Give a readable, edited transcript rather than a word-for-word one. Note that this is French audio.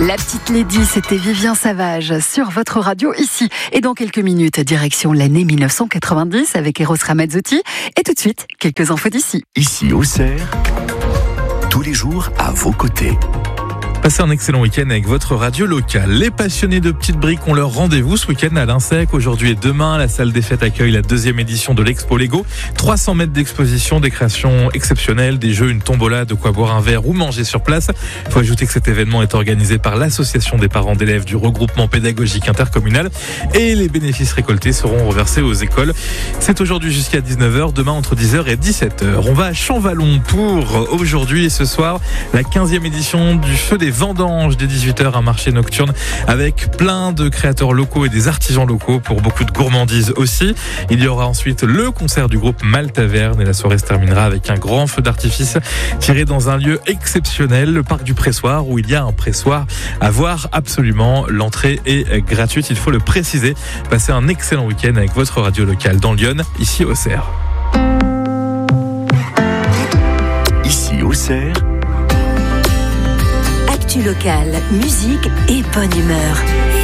La petite Lady, c'était Vivien Savage sur votre radio ici. Et dans quelques minutes, direction l'année 1990 avec Eros Ramazzotti. Et tout de suite, quelques infos d'ici. Ici Auxerre, tous les jours à vos côtés. Passez un excellent week-end avec votre radio locale. Les passionnés de petites briques ont leur rendez-vous ce week-end à l'Insec. Aujourd'hui et demain, la salle des fêtes accueille la 2e édition de l'Expo Lego. 300 mètres d'exposition, des créations exceptionnelles, des jeux, une tombola, de quoi boire un verre ou manger sur place. Il faut ajouter que cet événement est organisé par l'association des parents d'élèves du regroupement pédagogique intercommunal et les bénéfices récoltés seront reversés aux écoles. C'est aujourd'hui jusqu'à 19h, demain entre 10h et 17h. On va à Champvallon pour aujourd'hui et ce soir la 15e édition du Feu des Vendanges dès 18h, un marché nocturne avec plein de créateurs locaux et des artisans locaux pour beaucoup de gourmandises aussi. Il y aura ensuite le concert du groupe Maltaverne et la soirée se terminera avec un grand feu d'artifice tiré dans un lieu exceptionnel, le parc du Pressoir où il y a un pressoir à voir absolument. L'entrée est gratuite, il faut le préciser. Passez un excellent week-end avec votre radio locale dans Lyon, ici Auxerre. Ici Auxerre, Actu locale, musique et bonne humeur.